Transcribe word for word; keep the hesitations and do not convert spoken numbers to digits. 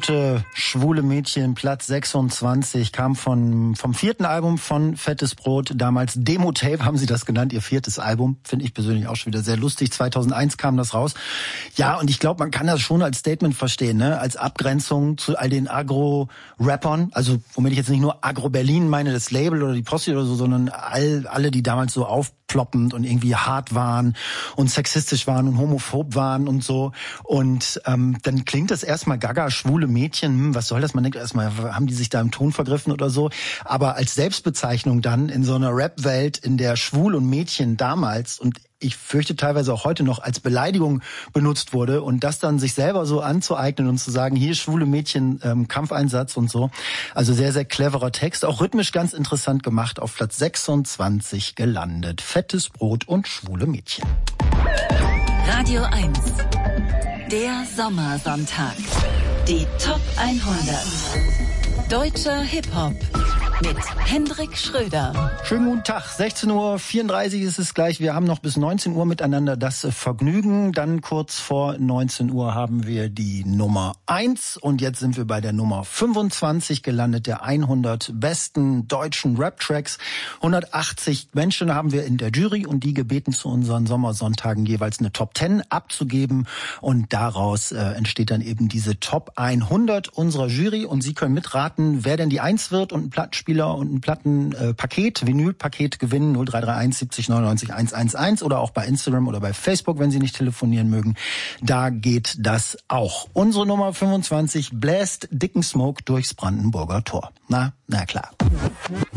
Brot, äh, Schwule Mädchen, Platz sechsundzwanzig, kam von vom vierten Album von Fettes Brot, damals Demo-Tape haben sie das genannt, ihr viertes Album, finde ich persönlich auch schon wieder sehr lustig, zweitausendeins kam das raus. Ja, und ich glaube, man kann das schon als Statement verstehen, ne? Als Abgrenzung zu all den Agro-Rappern, also womit ich jetzt nicht nur Agro-Berlin meine, das Label oder die Posse oder so, sondern all alle, die damals so aufploppend und irgendwie hart waren und sexistisch waren und homophob waren und so. Und ähm, dann klingt das erstmal gaga, schwule Mädchen, hm, was soll das? Man denkt erstmal, haben die sich da im Ton vergriffen oder so? Aber als Selbstbezeichnung dann in so einer Rap-Welt, in der Schwul und Mädchen damals und ich fürchte teilweise auch heute noch als Beleidigung benutzt wurde und das dann sich selber so anzueignen und zu sagen, hier schwule Mädchen, ähm, Kampfeinsatz und so. Also sehr, sehr cleverer Text, auch rhythmisch ganz interessant gemacht, auf Platz sechsundzwanzig gelandet. Fettes Brot und schwule Mädchen. Radio eins, der Sommersonntag. Die Top hundert. Deutscher Hip-Hop mit Hendrik Schröder. Schönen guten Tag, sechzehn Uhr vierunddreißig ist es gleich. Wir haben noch bis neunzehn Uhr miteinander das Vergnügen. Dann kurz vor neunzehn Uhr haben wir die Nummer eins. Und jetzt sind wir bei der Nummer fünfundzwanzig gelandet, der hundert besten deutschen Rap-Tracks. hundertachtzig Menschen haben wir in der Jury und die gebeten, zu unseren Sommersonntagen jeweils eine Top zehn abzugeben. Und daraus äh, entsteht dann eben diese Top hundert unserer Jury. Und Sie können mitraten, wer denn die eins wird und ein Plattenspieler und ein Plattenpaket, Vinylpaket gewinnen, null drei drei eins siebzig neunundneunzig hunderteins oder auch bei Instagram oder bei Facebook, wenn Sie nicht telefonieren mögen. Da geht das auch. Unsere Nummer fünfundzwanzig bläst dicken Smoke durchs Brandenburger Tor. Na, na klar.